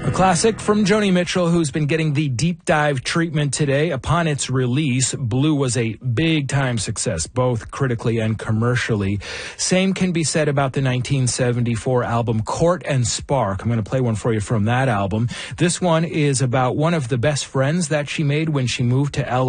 A classic from Joni Mitchell, who's been getting the deep dive treatment today. Upon its release, Blue was a big-time success, both critically and commercially. Same can be said about the 1974 album Court and Spark. I'm going to play one for you from that album. This one is about one of the best friends that she made when she moved to L.A.